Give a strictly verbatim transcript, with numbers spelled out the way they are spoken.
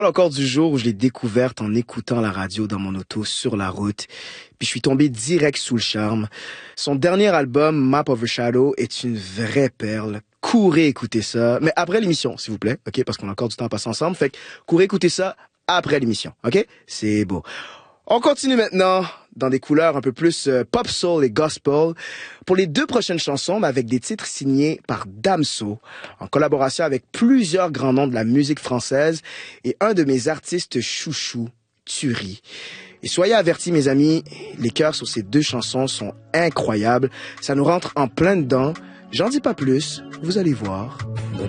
Encore du jour où je l'ai découverte en écoutant la radio dans mon auto sur la route. Puis je suis tombé direct sous le charme. Son dernier album, Map Overshadow, est une vraie perle. Courez écouter ça. Mais après l'émission, s'il vous plaît. OK? Parce qu'on a encore du temps à passer ensemble. Fait que courez écouter ça après l'émission. OK? C'est beau. On continue maintenant dans des couleurs un peu plus euh, pop soul et gospel pour les deux prochaines chansons, mais avec des titres signés par Damso, en collaboration avec plusieurs grands noms de la musique française et un de mes artistes chouchous, Turi. Et soyez avertis, mes amis, les chœurs sur ces deux chansons sont incroyables. Ça nous rentre en plein dedans. J'en dis pas plus, vous allez voir. Bonne